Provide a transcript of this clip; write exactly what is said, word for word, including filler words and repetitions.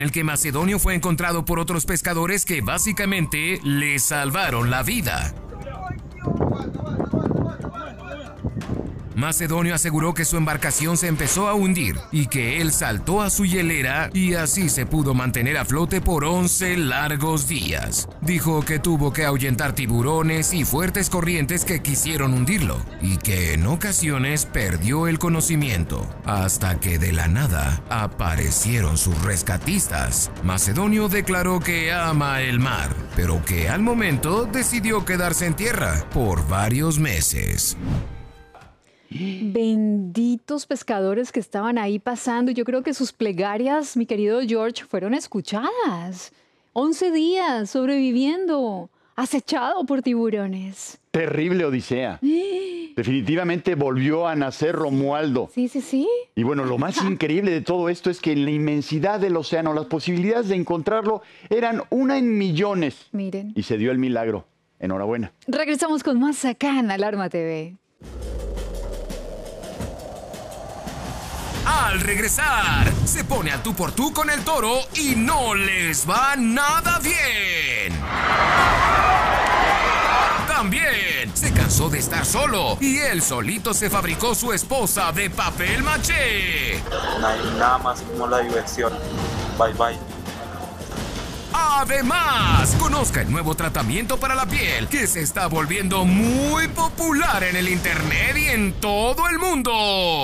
el que Macedonio fue encontrado por otros pescadores que básicamente le salvaron la vida. Macedonio aseguró que su embarcación se empezó a hundir y que él saltó a su hielera y así se pudo mantener a flote por once largos días. Dijo que tuvo que ahuyentar tiburones y fuertes corrientes que quisieron hundirlo y que en ocasiones perdió el conocimiento hasta que de la nada aparecieron sus rescatistas. Macedonio declaró que ama el mar, pero que al momento decidió quedarse en tierra por varios meses. Benditos pescadores que estaban ahí pasando. Yo creo que sus plegarias, mi querido George, fueron escuchadas. Once días sobreviviendo, acechado por tiburones. Terrible odisea. Definitivamente volvió a nacer Romualdo. Sí, sí, sí. Y bueno, lo más increíble de todo esto es que en la inmensidad del océano, las posibilidades de encontrarlo eran una en millones. Miren. Y se dio el milagro. Enhorabuena. Regresamos con más acá en Alarma T V. Al regresar, se pone al tú por tú con el toro y no les va nada bien. También se cansó de estar solo y él solito se fabricó su esposa de papel maché. No hay nada más como la diversión. Bye bye. Además, conozca el nuevo tratamiento para la piel que se está volviendo muy popular en el internet y en todo el mundo.